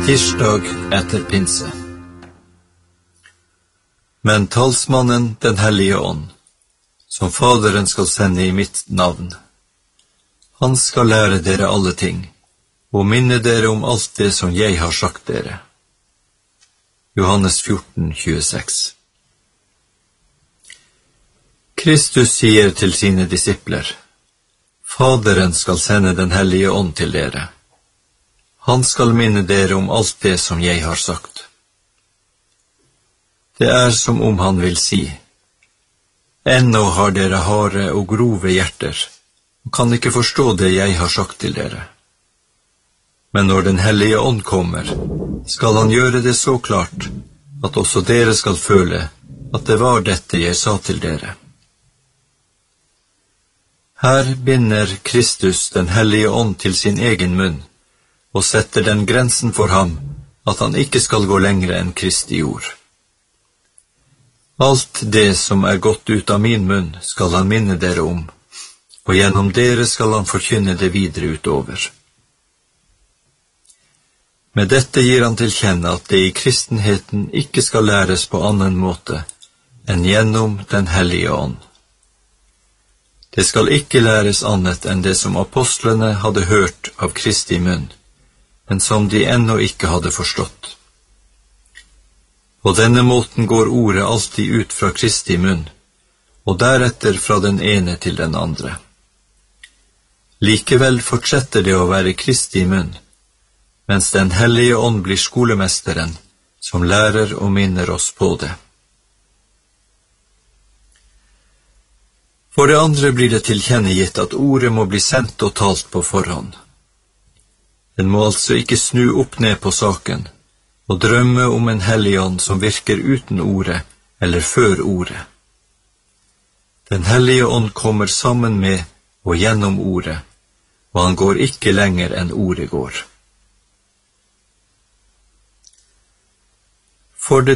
Tirsdag etter pinse. Men talsmannen, den hellige ånd, som Faderen skal sende i mitt navn, han skal lære dere alle ting, og minne dere om alt det som jeg har sagt dere. Johannes 14:26. Kristus sier til sine disipler: Faderen skal sende den hellige ånd til dere. Han skal minne dere om alt det som jeg har sagt. Det er som om han vil si: Ennå har dere harde og grove hjerter, og kan ikke forstå det jeg har sagt til dere. Men når den hellige ånd kommer, skal han gjøre det så klart at også dere skal føle at det var dette jeg sa til dere. Her binder Kristus den hellige ånd til sin egen munn, og setter den grensen for ham at han ikke skal gå lengre enn Kristi ord. Alt det som er gått ut av min munn skal han minne dere om, og gjennom dere skal han forkynne det videre utover. Med dette gir han til kjenne at det i kristenheten ikke skal læres på annen måte enn gjennom den hellige ånd. Det skal ikke læres annet enn det som apostlene hadde hørt av Kristi munn, men som de ennå ikke hadde forstått. På denne måten går ordet alltid ut fra Kristi munn, og deretter fra den ene til den andre. Likevel fortsetter det å være Kristi munn, mens den hellige ånd blir skolemesteren, som lærer og minner oss på det. For det andre blir det tilkjennegitt at ordet må bli sendt og talt på forhånd. Den må altså ikke snu opp ned på saken, og drømme om en hellig ånd som virker uten ordet, eller før ordet. Den hellige ånd kommer sammen med og gjennom ordet, og han går ikke lenger enn ordet går. For det